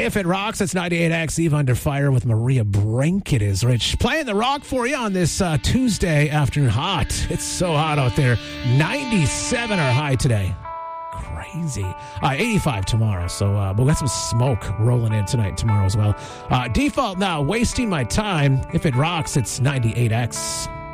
If It Rocks, it's 98X. Eve Under Fire with Maria Brink. It is Rich playing the rock for you on this Tuesday afternoon. Hot. It's so hot out there. 97 our high today. Crazy. 85 tomorrow. So we'll got some smoke rolling in tonight and tomorrow as well. Default now, Wasting My Time. If It Rocks, it's 98X.